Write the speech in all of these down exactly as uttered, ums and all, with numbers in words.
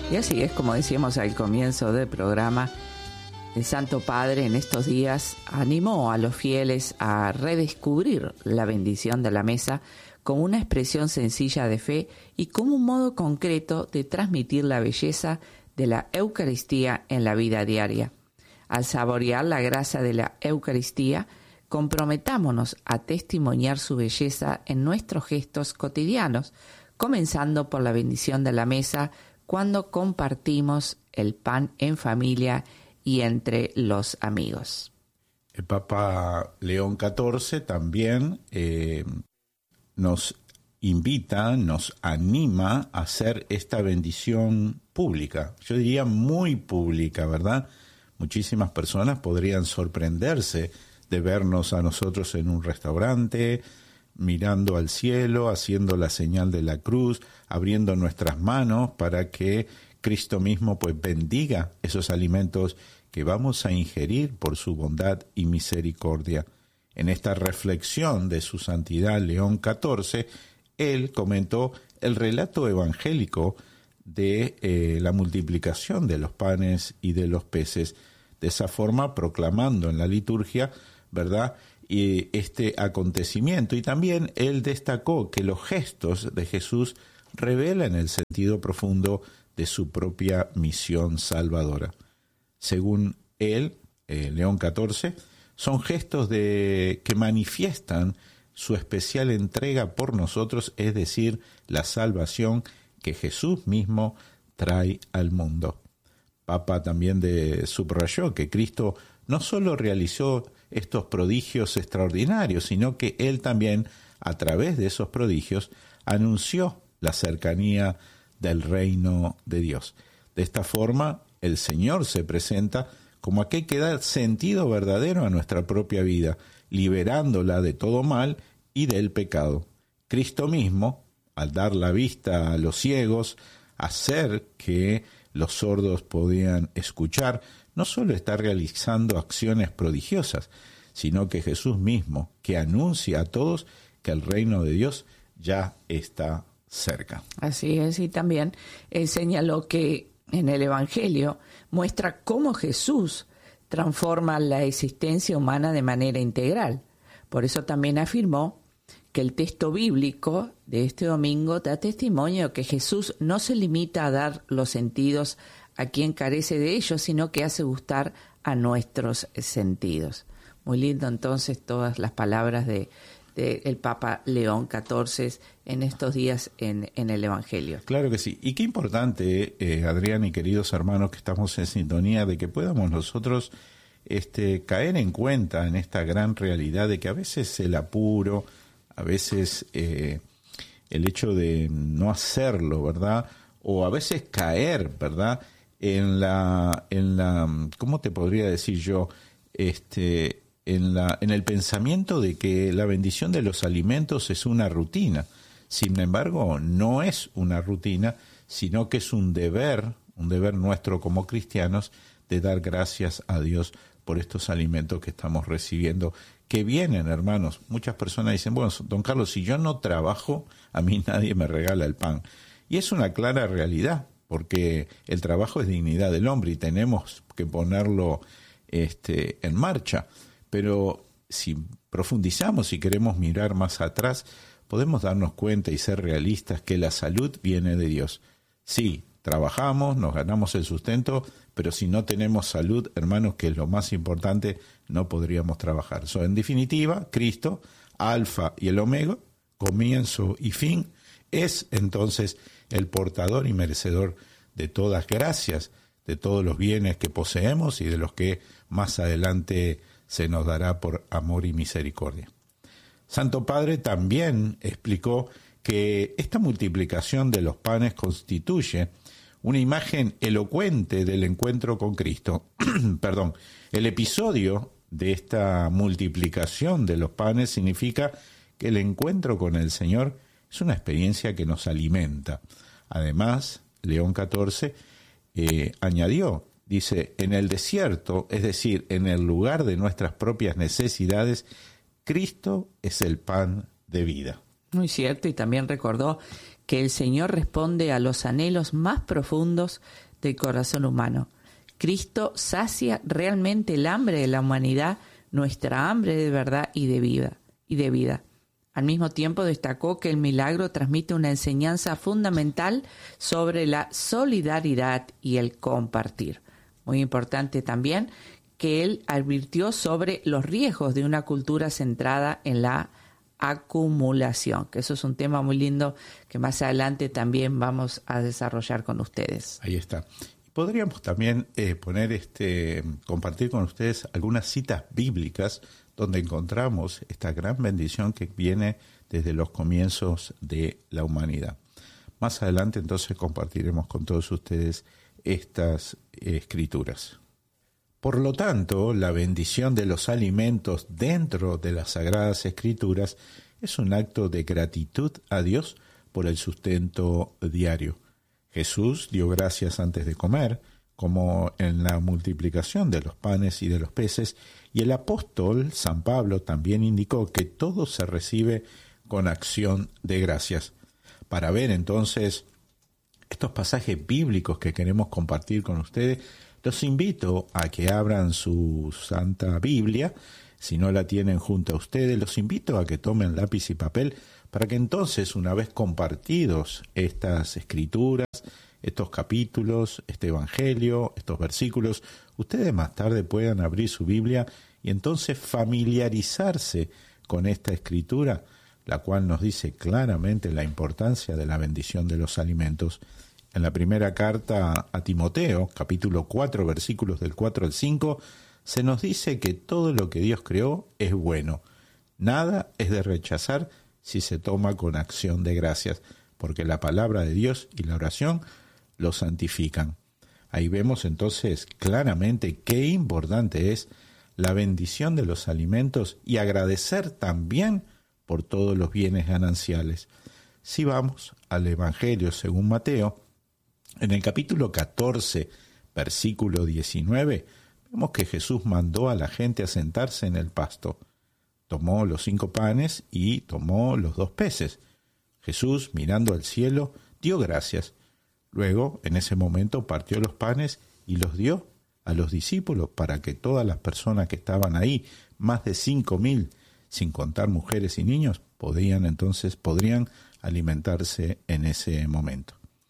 Y así es, como decíamos al comienzo del programa, el Santo Padre en estos días animó a los fieles a redescubrir la bendición de la mesa como una expresión sencilla de fe y como un modo concreto de transmitir la belleza de la Eucaristía en la vida diaria. Al saborear la gracia de la Eucaristía, comprometámonos a testimoniar su belleza en nuestros gestos cotidianos, comenzando por la bendición de la mesa cuando compartimos el pan en familia y entre los amigos. El Papa León catorce también eh, nos invita, nos anima a hacer esta bendición pública. Yo diría muy pública, ¿verdad? Muchísimas personas podrían sorprenderse de vernos a nosotros en un restaurante, mirando al cielo, haciendo la señal de la cruz, abriendo nuestras manos para que Cristo mismo pues bendiga esos alimentos que vamos a ingerir por su bondad y misericordia. En esta reflexión de su santidad León catorce, él comentó el relato evangélico de eh, la multiplicación de los panes y de los peces, de esa forma proclamando en la liturgia, ¿verdad?, y este acontecimiento. Y también él destacó que los gestos de Jesús revelan el sentido profundo de su propia misión salvadora. Según él, eh, León catorce, son gestos de, que manifiestan su especial entrega por nosotros, es decir, la salvación que Jesús mismo trae al mundo. Papa también de, subrayó que Cristo no solo realizó estos prodigios extraordinarios, sino que él también, a través de esos prodigios, anunció la cercanía del reino de Dios. De esta forma, el Señor se presenta como aquel que da sentido verdadero a nuestra propia vida, liberándola de todo mal y del pecado. Cristo mismo, al dar la vista a los ciegos, hacer que los sordos podían escuchar, no solo está realizando acciones prodigiosas, sino que Jesús mismo, que anuncia a todos que el reino de Dios ya está cerca. Así es, y también él señaló que en el Evangelio muestra cómo Jesús transforma la existencia humana de manera integral. Por eso también afirmó que el texto bíblico de este domingo da testimonio que Jesús no se limita a dar los sentidos a quien carece de ellos, sino que hace gustar a nuestros sentidos. Muy lindo entonces todas las palabras de, de el Papa León catorce en estos días en, en el Evangelio. Claro que sí. Y qué importante, eh, Adrián y queridos hermanos que estamos en sintonía, de que podamos nosotros este, caer en cuenta en esta gran realidad de que a veces el apuro, a veces eh, el hecho de no hacerlo, ¿verdad? O a veces caer, ¿verdad?, en la, en la, ¿cómo te podría decir yo? Este, en la, en el pensamiento de que la bendición de los alimentos es una rutina. Sin embargo, no es una rutina, sino que es un deber, un deber nuestro como cristianos de dar gracias a Dios por estos alimentos que estamos recibiendo, que vienen, hermanos. Muchas personas dicen, bueno, don Carlos, si yo no trabajo, a mí nadie me regala el pan. Y es una clara realidad, porque el trabajo es dignidad del hombre y tenemos que ponerlo este, en marcha. Pero si profundizamos y queremos mirar más atrás, podemos darnos cuenta y ser realistas que la salud viene de Dios. Sí, trabajamos, nos ganamos el sustento, pero si no tenemos salud, hermanos, que es lo más importante, no podríamos trabajar. So, en definitiva, Cristo, alfa y el omega, comienzo y fin, es entonces el portador y merecedor de todas gracias, de todos los bienes que poseemos y de los que más adelante se nos dará por amor y misericordia. Santo Padre también explicó que esta multiplicación de los panes constituye una imagen elocuente del encuentro con Cristo. Perdón, el episodio de esta multiplicación de los panes significa que el encuentro con el Señor es una experiencia que nos alimenta. Además, León catorce eh, añadió, dice, en el desierto, es decir, en el lugar de nuestras propias necesidades, Cristo es el pan de vida. Muy cierto, y también recordó que el Señor responde a los anhelos más profundos del corazón humano. Cristo sacia realmente el hambre de la humanidad, nuestra hambre de verdad y de vida, y de vida. Al mismo tiempo destacó que el milagro transmite una enseñanza fundamental sobre la solidaridad y el compartir. Muy importante también que él advirtió sobre los riesgos de una cultura centrada en la acumulación, que eso es un tema muy lindo que más adelante también vamos a desarrollar con ustedes. Ahí está. Podríamos también eh, poner este, compartir con ustedes algunas citas bíblicas donde encontramos esta gran bendición que viene desde los comienzos de la humanidad. Más adelante entonces compartiremos con todos ustedes estas eh, escrituras. Por lo tanto, la bendición de los alimentos dentro de las Sagradas Escrituras es un acto de gratitud a Dios por el sustento diario. Jesús dio gracias antes de comer, como en la multiplicación de los panes y de los peces, y el apóstol San Pablo también indicó que todo se recibe con acción de gracias. Para ver entonces estos pasajes bíblicos que queremos compartir con ustedes, los invito a que abran su Santa Biblia. Si no la tienen junto a ustedes, los invito a que tomen lápiz y papel para que entonces, una vez compartidos estas escrituras, estos capítulos, este evangelio, estos versículos, ustedes más tarde puedan abrir su Biblia y entonces familiarizarse con esta escritura, la cual nos dice claramente la importancia de la bendición de los alimentos. En la primera carta a Timoteo, capítulo cuatro, versículos del cuatro al cinco, se nos dice que todo lo que Dios creó es bueno. Nada es de rechazar si se toma con acción de gracias, porque la palabra de Dios y la oración lo santifican. Ahí vemos entonces claramente qué importante es la bendición de los alimentos y agradecer también por todos los bienes gananciales. Si vamos al Evangelio según Mateo, en el capítulo catorce, versículo diecinueve, vemos que Jesús mandó a la gente a sentarse en el pasto. Tomó los cinco panes y tomó los dos peces. Jesús, mirando al cielo, dio gracias. Luego, en ese momento, partió los panes y los dio a los discípulos para que todas las personas que estaban ahí, más de cinco mil, sin contar mujeres y niños, podían entonces podrían alimentarse en ese momento.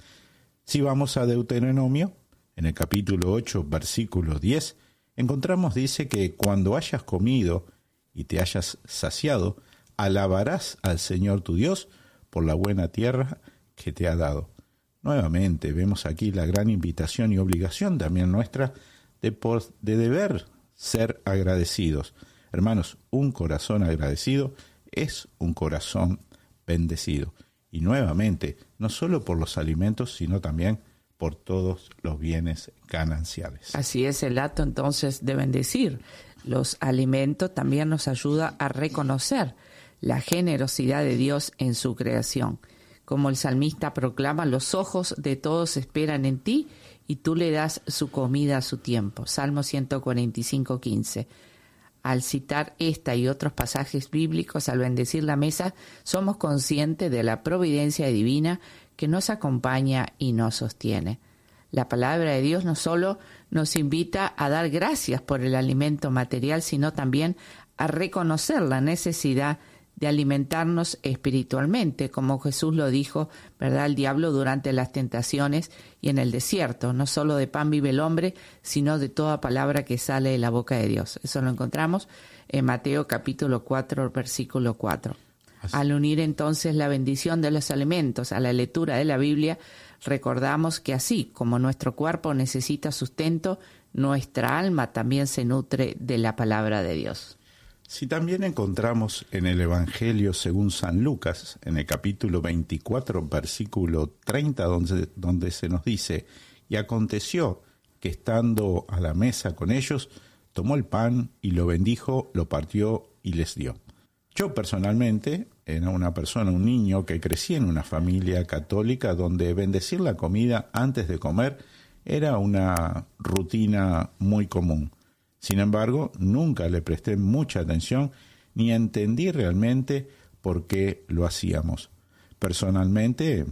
Si vamos a Deuteronomio, en el capítulo ocho, versículo diez, encontramos, dice que cuando hayas comido y te hayas saciado, alabarás al Señor tu Dios por la buena tierra que te ha dado. Nuevamente vemos aquí la gran invitación y obligación también nuestra de, por, de deber ser agradecidos. Hermanos, un corazón agradecido es un corazón bendecido. Y nuevamente, no solo por los alimentos, sino también por todos los bienes gananciales. Así es el acto entonces de bendecir. Los alimentos también nos ayuda a reconocer la generosidad de Dios en su creación. Como el salmista proclama, los ojos de todos esperan en ti y tú le das su comida a su tiempo. Salmo ciento cuarenta y cinco, quince. Al citar esta y otros pasajes bíblicos, al bendecir la mesa, somos conscientes de la providencia divina que nos acompaña y nos sostiene. La palabra de Dios no solo nos invita a dar gracias por el alimento material, sino también a reconocer la necesidad de alimentarnos espiritualmente, como Jesús lo dijo, ¿verdad?, el diablo durante las tentaciones y en el desierto. No solo de pan vive el hombre, sino de toda palabra que sale de la boca de Dios. Eso lo encontramos en Mateo capítulo cuatro, versículo cuatro. Así. Al unir entonces la bendición de los alimentos a la lectura de la Biblia, recordamos que así como nuestro cuerpo necesita sustento, nuestra alma también se nutre de la palabra de Dios. Si también encontramos en el Evangelio según San Lucas, en el capítulo veinticuatro, versículo treinta, donde, donde se nos dice: y aconteció que estando a la mesa con ellos, tomó el pan y lo bendijo, lo partió y les dio. Yo personalmente era una persona, un niño que crecí en una familia católica donde bendecir la comida antes de comer era una rutina muy común. Sin embargo, nunca le presté mucha atención ni entendí realmente por qué lo hacíamos. Personalmente,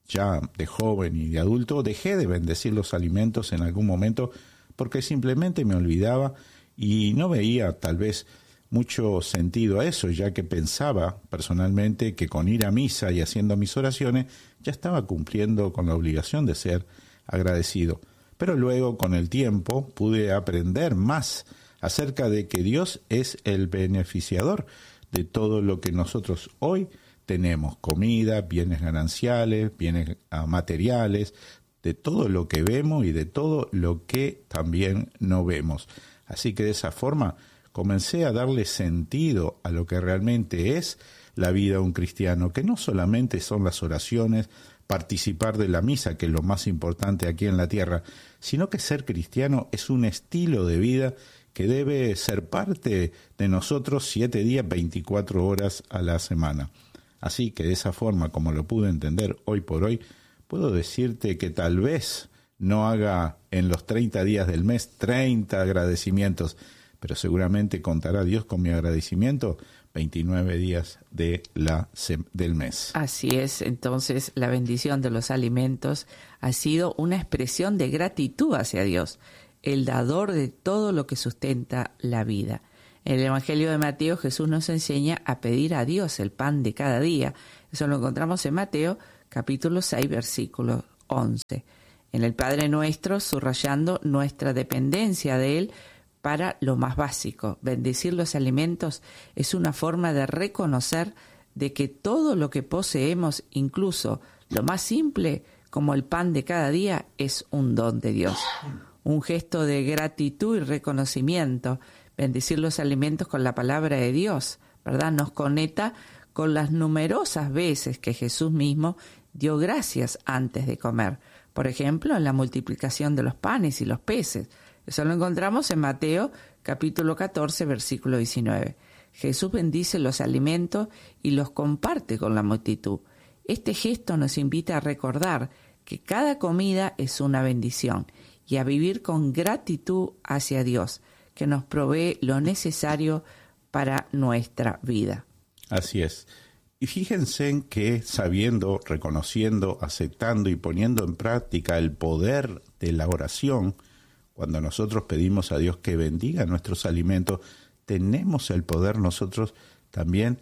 ya de joven y de adulto, dejé de bendecir los alimentos en algún momento porque simplemente me olvidaba y no veía tal vez mucho sentido a eso, ya que pensaba personalmente que con ir a misa y haciendo mis oraciones ya estaba cumpliendo con la obligación de ser agradecido. Pero luego, con el tiempo, pude aprender más acerca de que Dios es el beneficiador de todo lo que nosotros hoy tenemos: comida, bienes gananciales, bienes materiales, de todo lo que vemos y de todo lo que también no vemos. Así que de esa forma comencé a darle sentido a lo que realmente es la vida de un cristiano, que no solamente son las oraciones, participar de la misa, que es lo más importante aquí en la tierra, sino que ser cristiano es un estilo de vida que debe ser parte de nosotros siete días, veinticuatro horas a la semana. Así que de esa forma, como lo pude entender hoy por hoy, puedo decirte que tal vez no haga en los treinta días del mes treinta agradecimientos, pero seguramente contará Dios con mi agradecimiento veintinueve días de la, del mes. Así es, entonces la bendición de los alimentos ha sido una expresión de gratitud hacia Dios, el dador de todo lo que sustenta la vida. En el Evangelio de Mateo, Jesús nos enseña a pedir a Dios el pan de cada día. Eso lo encontramos en Mateo, capítulo seis, versículo once. En el Padre Nuestro, subrayando nuestra dependencia de Él para lo más básico. Bendecir los alimentos es una forma de reconocer de que todo lo que poseemos, incluso lo más simple, como el pan de cada día, es un don de Dios. Un gesto de gratitud y reconocimiento. Bendecir los alimentos con la palabra de Dios, ¿verdad? Nos conecta con las numerosas veces que Jesús mismo dio gracias antes de comer. Por ejemplo, en la multiplicación de los panes y los peces. Eso lo encontramos en Mateo, capítulo catorce, versículo diecinueve. Jesús bendice los alimentos y los comparte con la multitud. Este gesto nos invita a recordar que cada comida es una bendición y a vivir con gratitud hacia Dios, que nos provee lo necesario para nuestra vida. Así es. Y fíjense en que sabiendo, reconociendo, aceptando y poniendo en práctica el poder de la oración, cuando nosotros pedimos a Dios que bendiga nuestros alimentos, tenemos el poder nosotros también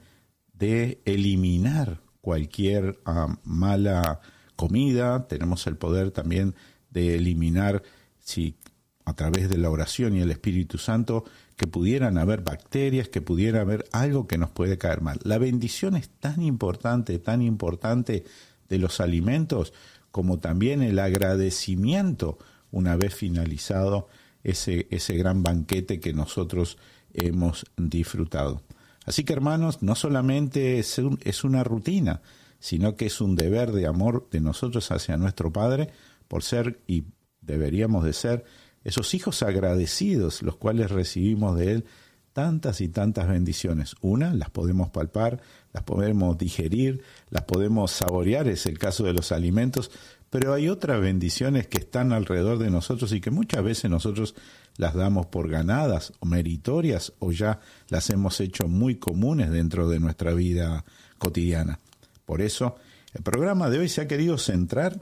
de eliminar cualquier uh, mala comida, tenemos el poder también de eliminar, si a través de la oración y el Espíritu Santo, que pudieran haber bacterias, que pudiera haber algo que nos puede caer mal. La bendición es tan importante, tan importante de los alimentos, como también el agradecimiento una vez finalizado ese, ese gran banquete que nosotros hemos disfrutado. Así que, hermanos, no solamente es, un, es una rutina, sino que es un deber de amor de nosotros hacia nuestro Padre por ser, y deberíamos de ser, esos hijos agradecidos, los cuales recibimos de Él tantas y tantas bendiciones. Una, las podemos palpar, las podemos digerir, las podemos saborear, es el caso de los alimentos, pero hay otras bendiciones que están alrededor de nosotros y que muchas veces nosotros las damos por ganadas o meritorias o ya las hemos hecho muy comunes dentro de nuestra vida cotidiana. Por eso, el programa de hoy se ha querido centrar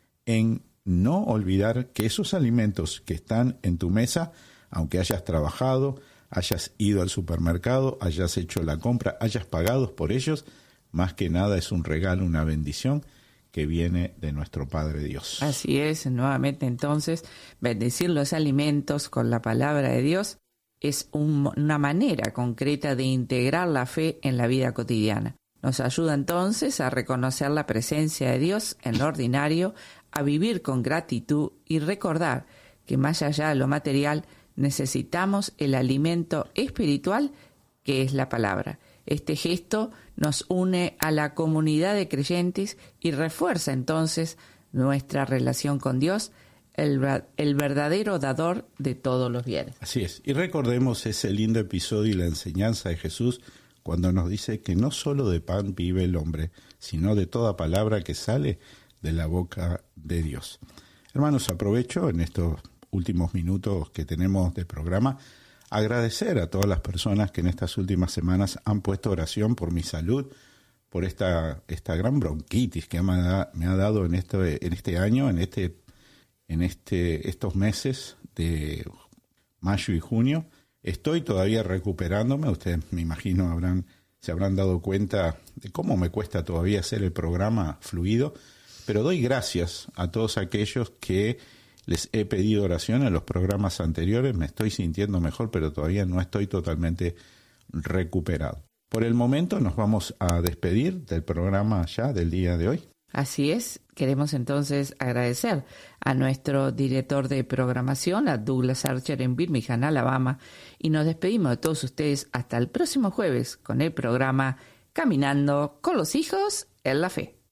en no olvidar que esos alimentos que están en tu mesa, aunque hayas trabajado, hayas ido al supermercado, hayas hecho la compra, hayas pagado por ellos, más que nada es un regalo, una bendición que viene de nuestro Padre Dios. Así es, nuevamente entonces, bendecir los alimentos con la palabra de Dios es un, una manera concreta de integrar la fe en la vida cotidiana. Nos ayuda entonces a reconocer la presencia de Dios en lo ordinario, a vivir con gratitud y recordar que más allá de lo material necesitamos el alimento espiritual que es la palabra. Este gesto nos une a la comunidad de creyentes y refuerza entonces nuestra relación con Dios, el, el verdadero dador de todos los bienes. Así es. Y recordemos ese lindo episodio y la enseñanza de Jesús cuando nos dice que no solo de pan vive el hombre, sino de toda palabra que sale de la boca de Dios. Hermanos, aprovecho en estos últimos minutos que tenemos de programa agradecer a todas las personas que en estas últimas semanas han puesto oración por mi salud, por esta, esta gran bronquitis que me ha, me ha dado en este, en este año, en este, en este, estos meses de mayo y junio. Estoy todavía recuperándome, ustedes me imagino habrán, se habrán dado cuenta de cómo me cuesta todavía hacer el programa fluido, pero doy gracias a todos aquellos que les he pedido oración en los programas anteriores. Me estoy sintiendo mejor, pero todavía no estoy totalmente recuperado. Por el momento nos vamos a despedir del programa ya del día de hoy. Así es, queremos entonces agradecer a nuestro director de programación, a Douglas Archer en Birmingham, Alabama, y nos despedimos de todos ustedes hasta el próximo jueves con el programa Caminando con los Hijos en la Fe.